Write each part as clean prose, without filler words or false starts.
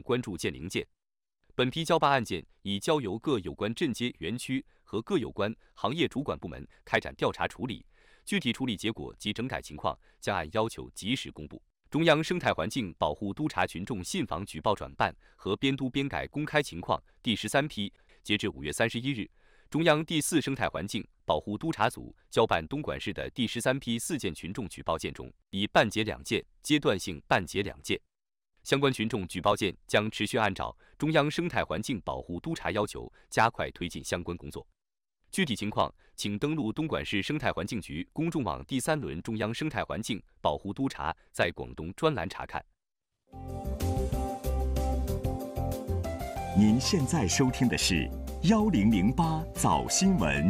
关注件零件。本批交办案件已交由各有关镇街、园区和各有关行业主管部门开展调查处理，具体处理结果及整改情况将按要求及时公布。中央生态环境保护督察群众信访举报转办和编督编改公开情况第13批，截至5月31日，中央第4生态环境保护督察组交办东莞市的第13批4件群众举报件中，已办结2件，阶段性办结2件。相关群众举报件将持续按照中央生态环境保护督察要求，加快推进相关工作。具体情况，请登录东莞市生态环境局公众网第3轮中央生态环境保护督察在广东专栏查看。 您现在收听的是1008早新闻。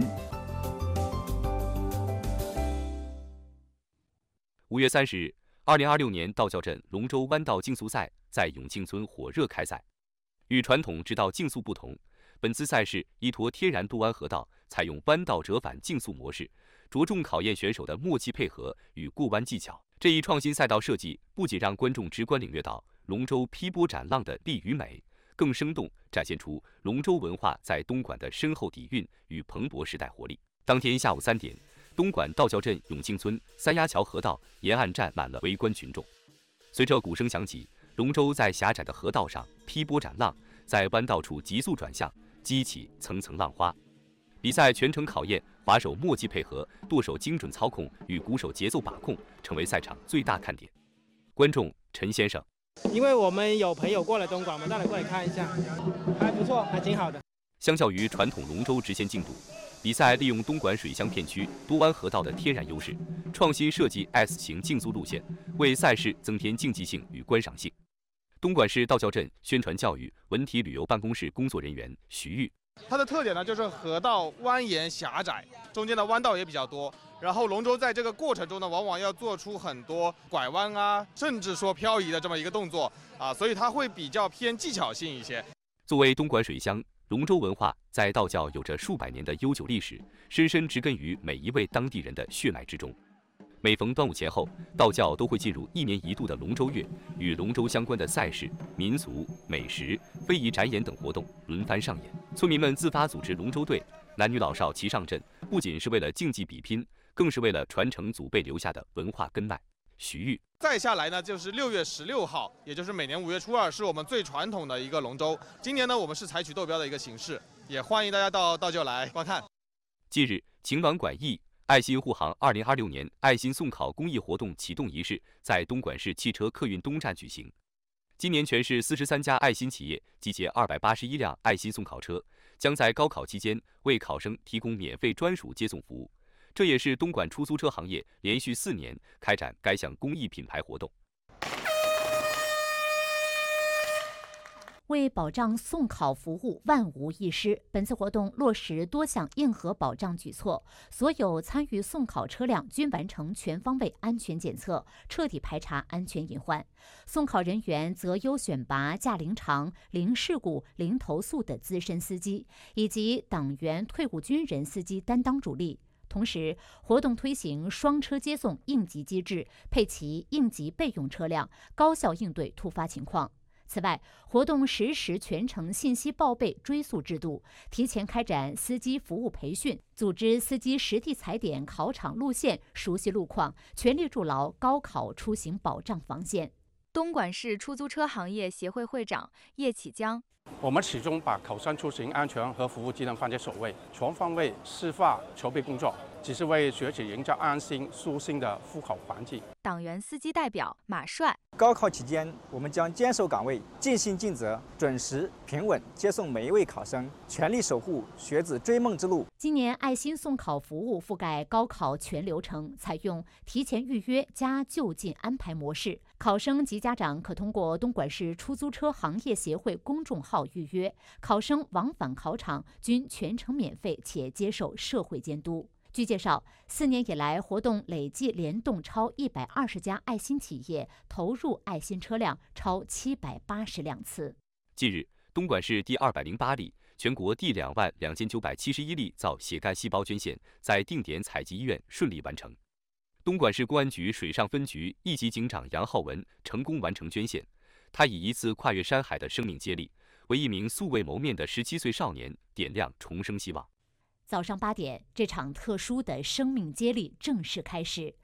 5月30日，2026年道教镇龙舟弯道竞速赛在永庆村火热开赛。与传统直道竞速不同，本次赛事依托天然渡弯河道，采用弯道折返竞速模式，着重考验选手的默契配合与过弯技巧。这一创新赛道设计不仅让观众直观领略到龙舟劈波斩浪的力与美，更生动展现出龙舟文化在东莞的深厚底蕴与蓬勃时代活力。当天下午3点，东莞道教镇永庆村三丫桥河道沿岸站满了围观群众。随着鼓声响起，龙舟在狭窄的河道上劈波斩浪，在弯道处急速转向，激起层层浪花。比赛全程考验划手默契配合、舵手精准操控与鼓手节奏把控，成为赛场最大看点。观众陈先生： 因为我们有朋友过来东莞，我们带来过来看一下，还不错，还挺好的。 相较于传统龙舟直线竞渡，比赛利用东莞水乡片区多弯河道的天然优势，创新设计 S 型竞速路线，为赛事增添竞技性与观赏性。东莞市道教镇宣传教育文体旅游办公室工作人员徐玉： 它的特点呢，就是河道蜿蜒狭窄，中间的弯道也比较多。然后龙舟在这个过程中呢，往往要做出很多拐弯啊，甚至说漂移的这么一个动作啊，所以它会比较偏技巧性一些。 作为东莞水乡，龙舟文化在道教有着数百年的悠久历史，深深植根于每一位当地人的血脉之中。每逢端午前后，道教都会进入1年1度的龙舟月，与龙舟相关的赛事、民俗、美食、非遗展演等活动轮番上演。村民们自发组织龙舟队，男女老少齐上阵，不仅是为了竞技比拼，更是为了传承祖辈留下的文化根脉。徐玉： 再下来呢，就是6月16号，也就是每年5月初2，是我们最传统的一个龙舟。今年呢，我们是采取斗标的一个形式，也欢迎大家到道教来观看。 近日，情暖馆驿爱心护航2026年爱心送考公益活动启动仪式在东莞市汽车客运东站举行。今年全市43家爱心企业集结281辆爱心送考车，将在高考期间为考生提供免费专属接送服务。这也是东莞出租车行业连续4年开展该项公益品牌活动。 为保障送考服务万无一失，本次活动落实多项硬核保障举措，所有参与送考车辆均完成全方位安全检测，彻底排查安全隐患。送考人员择优选拔驾龄长、零事故、零投诉的资深司机，以及党员、退伍军人司机担当主力。同时，活动推行双车接送应急机制，配齐应急备用车辆，高效应对突发情况。此外，活动实时全程信息报备追溯制度，提前开展司机服务培训，组织司机实地踩点考场路线，熟悉路况，全力筑牢高考出行保障防线。 东莞市出租车行业协会会长叶启江： 我们始终把考生出行安全和服务技能放在首位，全方位示范筹备工作，只是为学子营造安心舒心的复考环境。 党员司机代表马帅： 高考期间，我们将坚守岗位，尽心尽责，准时平稳接送每一位考生，全力守护学子追梦之路。 今年爱心送考服务覆盖高考全流程，采用提前预约加就近安排模式。考生及家长可通过东莞市出租车行业协会公众号预约，考生往返考场均全程免费且接受社会监督。据介绍，4年以来，活动累计联动超120家爱心企业，投入爱心车辆超780辆次。 近日，东莞市第208例、全国第22971例造血干细胞捐献在定点采集医院顺利完成。东莞市公安局水上分局一级警长杨浩文成功完成捐献， 他以一次跨越山海的生命接力，为一名素未谋面的17岁少年点亮重生希望。 早上8点，这场特殊的生命接力正式开始。